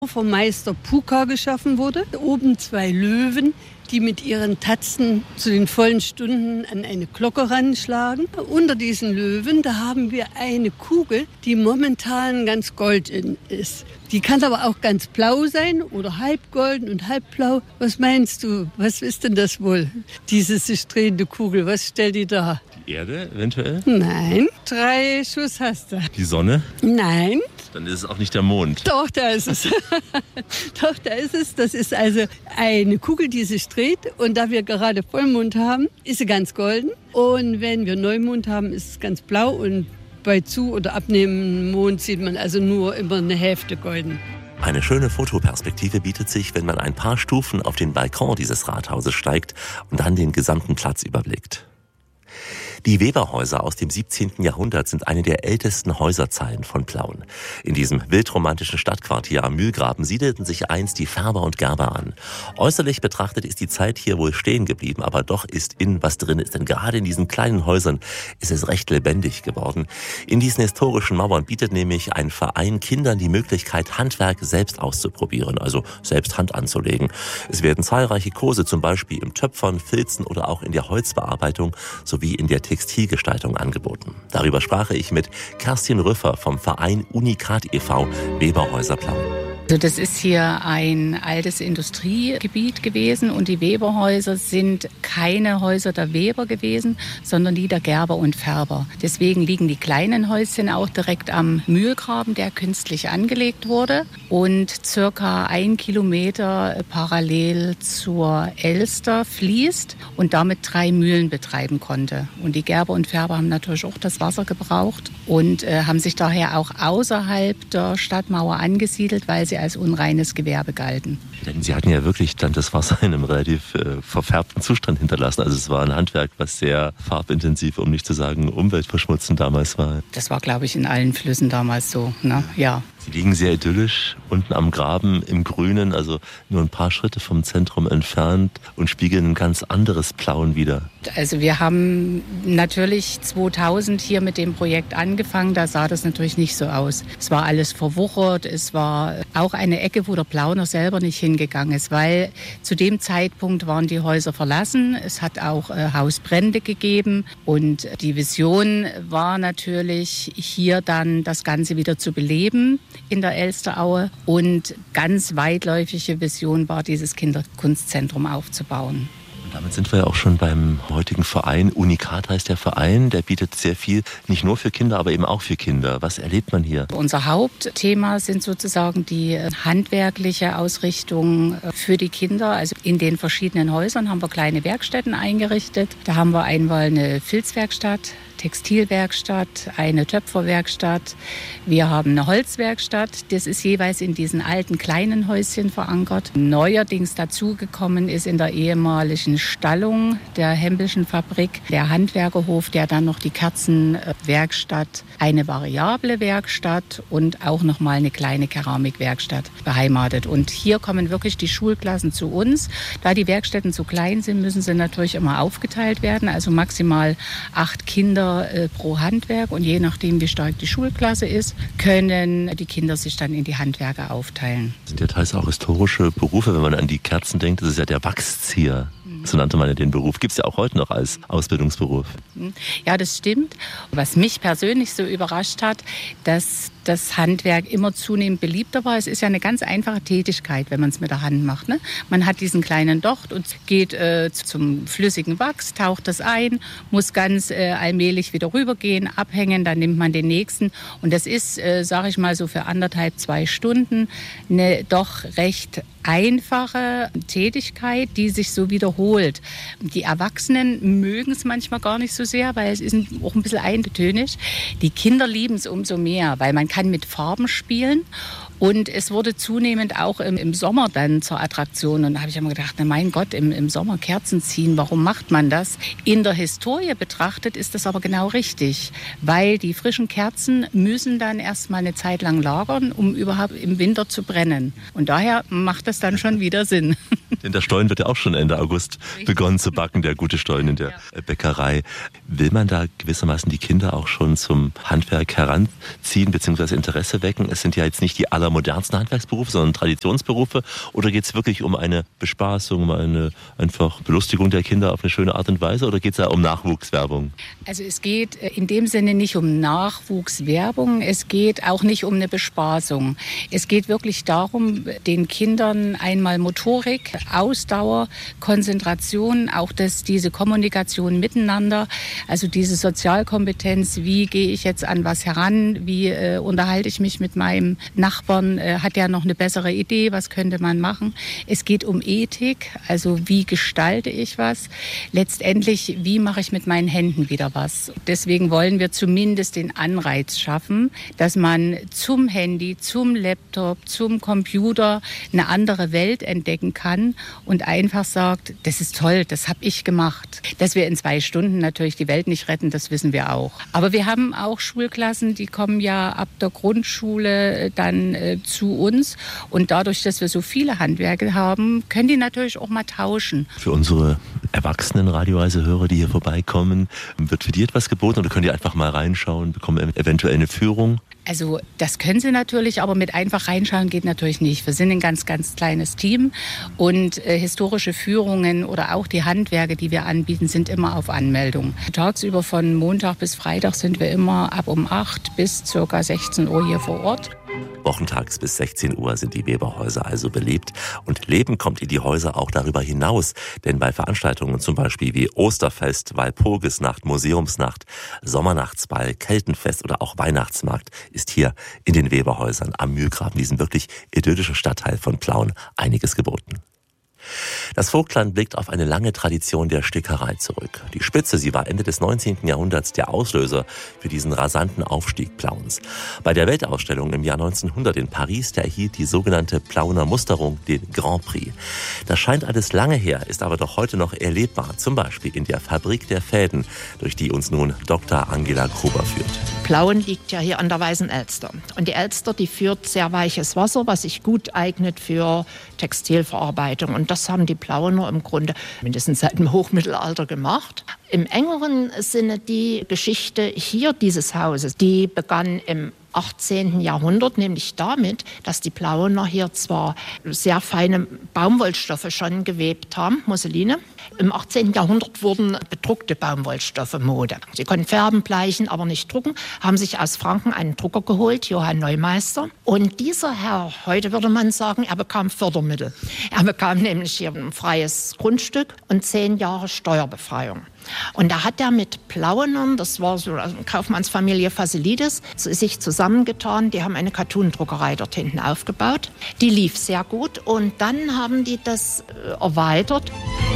vom Meister Puka geschaffen wurde. Oben 2 Löwen, die mit ihren Tatzen zu den vollen Stunden an eine Glocke ranschlagen. Unter diesen Löwen, da haben wir eine Kugel, die momentan ganz golden ist. Die kann aber auch ganz blau sein oder halb golden und halb blau. Was meinst du? Was ist denn das wohl? Diese sich drehende Kugel, was stellt die dar? Die Erde eventuell? Nein. 3 Schuss hast du. Die Sonne? Nein. Dann ist es auch nicht der Mond. Doch, da ist es. Doch, da ist es. Das ist also eine Kugel, die sich dreht. Und da wir gerade Vollmond haben, ist sie ganz golden. Und wenn wir Neumond haben, ist es ganz blau. Und bei Zu- oder abnehmendem Mond sieht man also nur immer eine Hälfte golden. Eine schöne Fotoperspektive bietet sich, wenn man ein paar Stufen auf den Balkon dieses Rathauses steigt und dann den gesamten Platz überblickt. Die Weberhäuser aus dem 17. Jahrhundert sind eine der ältesten Häuserzeilen von Plauen. In diesem wildromantischen Stadtquartier am Mühlgraben siedelten sich einst die Färber und Gerber an. Äußerlich betrachtet ist die Zeit hier wohl stehen geblieben, aber doch ist innen was drin ist. Denn gerade in diesen kleinen Häusern ist es recht lebendig geworden. In diesen historischen Mauern bietet nämlich ein Verein Kindern die Möglichkeit, Handwerk selbst auszuprobieren, also selbst Hand anzulegen. Es werden zahlreiche Kurse, zum Beispiel im Töpfern, Filzen oder auch in der Holzbearbeitung sowie in der Textilgestaltung angeboten. Darüber sprach ich mit Kerstin Rüffer vom Verein Unikat e.V. Weberhäuser Plauen. Also das ist hier ein altes Industriegebiet gewesen und die Weberhäuser sind keine Häuser der Weber gewesen, sondern die der Gerber und Färber. Deswegen liegen die kleinen Häuschen auch direkt am Mühlgraben, der künstlich angelegt wurde und circa 1 Kilometer parallel zur Elster fließt und damit 3 Mühlen betreiben konnte. Und die Gerber und Färber haben natürlich auch das Wasser gebraucht und haben sich daher auch außerhalb der Stadtmauer angesiedelt, weil sie als unreines Gewerbe galten. Denn Sie hatten ja wirklich dann das Wasser in einem relativ verfärbten Zustand hinterlassen. Also es war ein Handwerk, was sehr farbintensiv, um nicht zu sagen umweltverschmutzend damals war. Das war, glaube ich, in allen Flüssen damals so, ne? Ja. Sie liegen sehr idyllisch unten am Graben im Grünen, also nur ein paar Schritte vom Zentrum entfernt und spiegeln ein ganz anderes Plauen wider. Also wir haben natürlich 2000 hier mit dem Projekt angefangen, da sah das natürlich nicht so aus. Es war alles verwuchert, es war auch eine Ecke, wo der Plauner selber nicht hingegangen ist, weil zu dem Zeitpunkt waren die Häuser verlassen, es hat auch Hausbrände gegeben und die Vision war natürlich hier dann das Ganze wieder zu beleben in der Elsteraue und ganz weitläufige Vision war, dieses Kinderkunstzentrum aufzubauen. Damit sind wir ja auch schon beim heutigen Verein. Unikat heißt der Verein, der bietet sehr viel, nicht nur für Kinder, aber eben auch für Kinder. Was erlebt man hier? Unser Hauptthema sind sozusagen die handwerkliche Ausrichtung für die Kinder. Also in den verschiedenen Häusern haben wir kleine Werkstätten eingerichtet. Da haben wir einmal eine Filzwerkstatt, Textilwerkstatt, eine Töpferwerkstatt. Wir haben eine Holzwerkstatt. Das ist jeweils in diesen alten kleinen Häuschen verankert. Neuerdings dazugekommen ist in der ehemaligen Stallung der Hempelschen Fabrik der Handwerkerhof, der dann noch die Kerzenwerkstatt, eine variable Werkstatt und auch noch mal eine kleine Keramikwerkstatt beheimatet. Und hier kommen wirklich die Schulklassen zu uns. Da die Werkstätten zu klein sind, müssen sie natürlich immer aufgeteilt werden. Also maximal 8 Kinder pro Handwerk und je nachdem, wie stark die Schulklasse ist, können die Kinder sich dann in die Handwerke aufteilen. Das sind ja teils auch historische Berufe, wenn man an die Kerzen denkt. Das ist ja der Wachszieher. So nannte man ja den Beruf. Gibt es ja auch heute noch als Ausbildungsberuf. Ja, das stimmt. Was mich persönlich so überrascht hat, dass das Handwerk immer zunehmend beliebter war. Es ist ja eine ganz einfache Tätigkeit, wenn man es mit der Hand macht. Ne? Man hat diesen kleinen Docht und geht zum flüssigen Wachs, taucht das ein, muss ganz allmählich wieder rübergehen, abhängen, dann nimmt man den nächsten. Und das ist, sage ich mal, so für 1,5, 2 Stunden eine doch recht einfache Tätigkeit, die sich so wiederholt. Die Erwachsenen mögen es manchmal gar nicht so sehr, weil es ist auch ein bisschen eintönig. Die Kinder lieben es umso mehr, weil man kann mit Farben spielen. Und es wurde zunehmend auch im Sommer dann zur Attraktion. Und da habe ich immer gedacht, na mein Gott, im Sommer Kerzen ziehen, warum macht man das? In der Historie betrachtet ist das aber genau richtig, weil die frischen Kerzen müssen dann erstmal eine Zeit lang lagern, um überhaupt im Winter zu brennen. Und daher macht das dann schon wieder Sinn. Denn der Stollen wird ja auch schon Ende August begonnen zu backen, der gute Stollen in der Bäckerei. Will man da gewissermaßen die Kinder auch schon zum Handwerk heranziehen bzw. Interesse wecken? Es sind ja jetzt nicht die allermodernsten Handwerksberufe, sondern Traditionsberufe. Oder geht es wirklich um eine Bespaßung, um eine einfach Belustigung der Kinder auf eine schöne Art und Weise? Oder geht es da um Nachwuchswerbung? Also es geht in dem Sinne nicht um Nachwuchswerbung. Es geht auch nicht um eine Bespaßung. Es geht wirklich darum, den Kindern einmal Motorik, Ausdauer, Konzentration, auch diese Kommunikation miteinander, also diese Sozialkompetenz, wie gehe ich jetzt an was heran, wie unterhalte ich mich mit meinem Nachbarn, hat der noch eine bessere Idee, was könnte man machen. Es geht um Ethik, also wie gestalte ich was, letztendlich wie mache ich mit meinen Händen wieder was. Deswegen wollen wir zumindest den Anreiz schaffen, dass man zum Handy, zum Laptop, zum Computer eine andere Welt entdecken kann und einfach sagt, das ist toll, das habe ich gemacht. Dass wir in 2 Stunden natürlich die Welt nicht retten, das wissen wir auch. Aber wir haben auch Schulklassen, die kommen ja ab der Grundschule dann zu uns. Und dadurch, dass wir so viele Handwerke haben, können die natürlich auch mal tauschen. Für unsere erwachsenen Radioreisehörer, die hier vorbeikommen, wird für die etwas geboten oder können die einfach mal reinschauen, bekommen eventuell eine Führung? Also das können sie natürlich, aber mit einfach reinschauen geht natürlich nicht. Wir sind ein ganz, ganz kleines Team und historische Führungen oder auch die Handwerke, die wir anbieten, sind immer auf Anmeldung. Tagsüber von Montag bis Freitag sind wir immer ab um 8 bis ca. 16 Uhr hier vor Ort. Wochentags bis 16 Uhr sind die Weberhäuser also belebt. Und Leben kommt in die Häuser auch darüber hinaus. Denn bei Veranstaltungen zum Beispiel wie Osterfest, Walpurgisnacht, Museumsnacht, Sommernachtsball, Keltenfest oder auch Weihnachtsmarkt ist hier in den Weberhäusern am Mühlgraben, diesem wirklich idyllischen Stadtteil von Plauen, einiges geboten. Das Vogtland blickt auf eine lange Tradition der Stickerei zurück. Die Spitze, sie war Ende des 19. Jahrhunderts der Auslöser für diesen rasanten Aufstieg Plauens. Bei der Weltausstellung im Jahr 1900 in Paris, da erhielt die sogenannte Plauener Musterung den Grand Prix. Das scheint alles lange her, ist aber doch heute noch erlebbar, zum Beispiel in der Fabrik der Fäden, durch die uns nun Dr. Angela Gruber führt. Plauen liegt ja hier an der Weißen Elster. Und die Elster, die führt sehr weiches Wasser, was sich gut eignet für Textilverarbeitung. Und das haben die Plauener im Grunde mindestens seit dem Hochmittelalter gemacht. Im engeren Sinne die Geschichte hier dieses Hauses, die begann im 18. Jahrhundert, nämlich damit, dass die Plauener hier zwar sehr feine Baumwollstoffe schon gewebt haben, Musseline. Im 18. Jahrhundert wurden bedruckte Baumwollstoffe Mode. Sie konnten färben, bleichen, aber nicht drucken, haben sich aus Franken einen Drucker geholt, Johann Neumeister. Und dieser Herr, heute würde man sagen, er bekam Fördermittel. Er bekam nämlich hier ein freies Grundstück und 10 Jahre Steuerbefreiung. Und da hat er mit Plauenern, das war so eine Kaufmannsfamilie Fasilides, sich zusammengetan. Die haben eine Cartoon-Druckerei dort hinten aufgebaut. Die lief sehr gut und dann haben die das erweitert.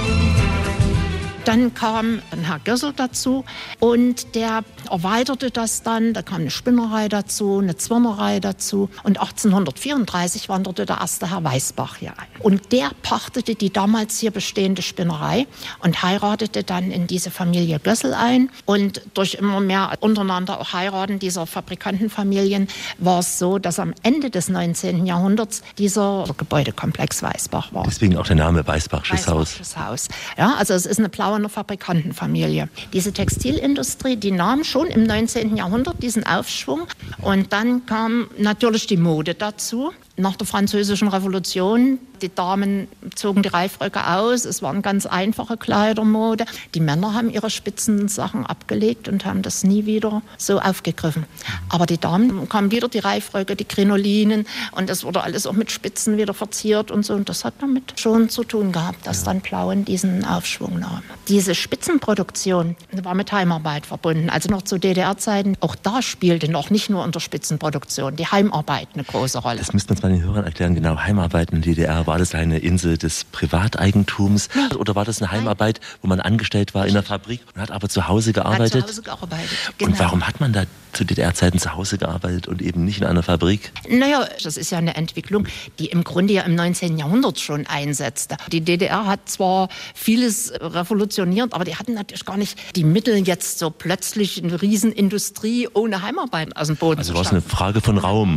Dann kam Herr Gössel dazu und der erweiterte das dann. Da kam eine Spinnerei dazu, eine Zwirnerei dazu. Und 1834 wanderte der erste Herr Weißbach hier ein. Und der pachtete die damals hier bestehende Spinnerei und heiratete dann in diese Familie Gössel ein. Und durch immer mehr untereinander auch Heiraten dieser Fabrikantenfamilien war es so, dass am Ende des 19. Jahrhunderts dieser Gebäudekomplex Weißbach war. Deswegen auch der Name Weißbachsches Haus. Ja, also es ist eine Plauener Fabrikantenfamilie. Diese Textilindustrie, die nahm schon im 19. Jahrhundert diesen Aufschwung. Und dann kam natürlich die Mode dazu. Nach der Französischen Revolution, die Damen zogen die Reifröcke aus, es waren ganz einfache Kleidermode. Die Männer haben ihre Spitzensachen abgelegt und haben das nie wieder so aufgegriffen. Aber die Damen kamen wieder, die Reifröcke, die Krinolinen und das wurde alles auch mit Spitzen wieder verziert und so. Und das hat damit schon zu tun gehabt, dass dann Plauen diesen Aufschwung nahm. Diese Spitzenproduktion war mit Heimarbeit verbunden, also noch zu DDR-Zeiten. Auch da spielte noch nicht nur in der Spitzenproduktion die Heimarbeit eine große Rolle. Das müsste man den Hörern erklären, genau, Heimarbeit in der DDR, war das eine Insel des Privateigentums oder war das eine Heimarbeit, wo man angestellt war in der Fabrik und hat aber zu Hause gearbeitet? Genau. Und warum hat man da zu DDR-Zeiten zu Hause gearbeitet und eben nicht in einer Fabrik? Naja, das ist ja eine Entwicklung, die im Grunde ja im 19. Jahrhundert schon einsetzte. Die DDR hat zwar vieles revolutioniert, aber die hatten natürlich gar nicht die Mittel, jetzt so plötzlich eine Riesenindustrie ohne Heimarbeit aus dem Boden zu stampfen. Also war es eine Frage von Raum?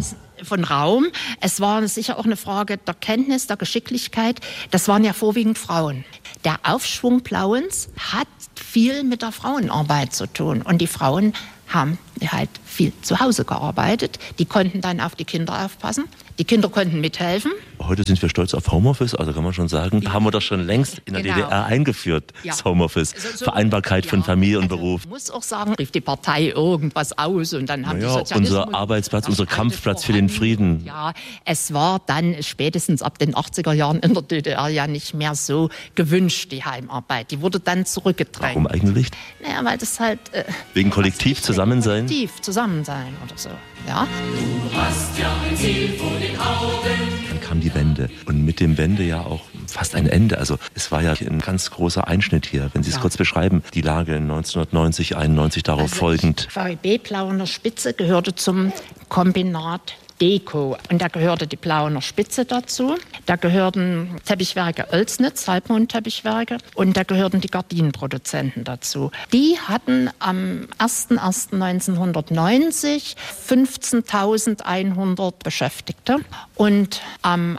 von Raum. Es war sicher auch eine Frage der Kenntnis, der Geschicklichkeit. Das waren ja vorwiegend Frauen. Der Aufschwung Plauens hat viel mit der Frauenarbeit zu tun. Und die Frauen haben halt viel zu Hause gearbeitet. Die konnten dann auf die Kinder aufpassen. Die Kinder konnten mithelfen. Heute sind wir stolz auf Homeoffice, also kann man schon sagen, haben wir das schon längst in der DDR eingeführt, das Homeoffice. Vereinbarkeit von Familie und Beruf. Ich muss auch sagen, rief die Partei irgendwas aus und dann haben die Sozialismus... Unser Arbeitsplatz, unser Kampfplatz für den Frieden. Ja, es war dann spätestens ab den 80er Jahren in der DDR ja nicht mehr so gewünscht, die Heimarbeit. Die wurde dann zurückgedrängt. Warum eigentlich? Naja, weil das halt... Wegen kollektiv Zusammensein? Kollektiv Zusammensein oder so, ja. Du hast ja ein Ziel vor den Augen. Dann kam die Wende und mit dem Wende ja auch fast ein Ende. Also es war ja ein ganz großer Einschnitt hier. Wenn Sie es kurz beschreiben, die Lage 1990, 91 darauf folgend. VEB Plauener Spitze gehörte zum Kombinat Deko. Und da gehörte die Plauener Spitze dazu. Da gehörten Teppichwerke Oelsnitz, Halbmond-Teppichwerke. Und da gehörten die Gardinenproduzenten dazu. Die hatten am 01.01.1990 15.100 Beschäftigte. Und am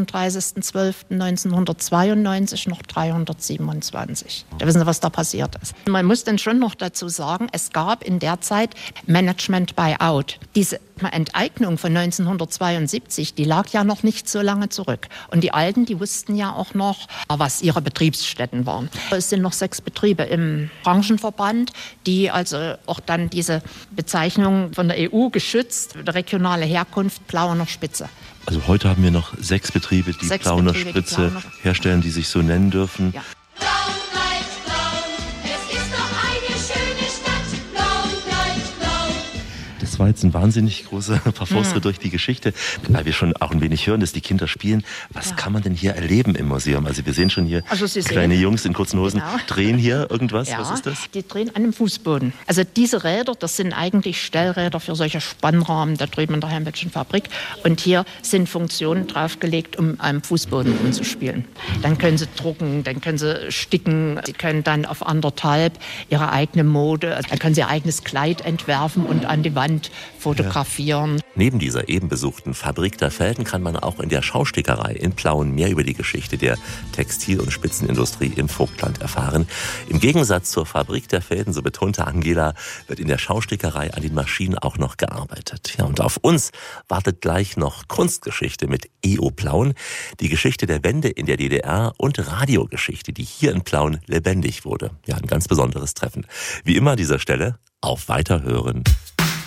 31.12.1992 noch 327. Da wissen Sie, was da passiert ist. Man muss dann schon noch dazu sagen, es gab in der Zeit Management-Buyout. Diese Enteignung von 1972, die lag ja noch nicht so lange zurück. Und die Alten, die wussten ja auch noch, was ihre Betriebsstätten waren. Es sind noch 6 Betriebe im Branchenverband, die also auch dann diese Bezeichnung von der EU geschützt, regionale Herkunft, Plauener Spitze. Also heute haben wir noch 6 Betriebe, die Plauener Spitze herstellen, die sich so nennen dürfen. Ja. Das war jetzt ein wahnsinnig großer Verforster durch die Geschichte, weil wir schon auch ein wenig hören, dass die Kinder spielen. Was kann man denn hier erleben im Museum? Also wir sehen schon hier kleine Jungs in kurzen Hosen drehen hier irgendwas. Ja, was ist das? Die drehen an dem Fußboden. Also diese Räder, das sind eigentlich Stellräder für solche Spannrahmen da drüben in der Heimbildschen Fabrik. Und hier sind Funktionen draufgelegt, um am Fußboden umzuspielen. Dann können sie drucken, dann können sie sticken, sie können dann auf 1,5 ihre eigene Mode, dann können sie ihr eigenes Kleid entwerfen und an die Wand fotografieren. Neben dieser eben besuchten Fabrik der Felden kann man auch in der Schaustickerei in Plauen mehr über die Geschichte der Textil- und Spitzenindustrie im Vogtland erfahren. Im Gegensatz zur Fabrik der Felden, so betonte Angela, wird in der Schaustickerei an den Maschinen auch noch gearbeitet. Ja, und auf uns wartet gleich noch Kunstgeschichte mit EO Plauen, die Geschichte der Wende in der DDR und Radiogeschichte, die hier in Plauen lebendig wurde. Ja, ein ganz besonderes Treffen. Wie immer an dieser Stelle, auf Weiterhören.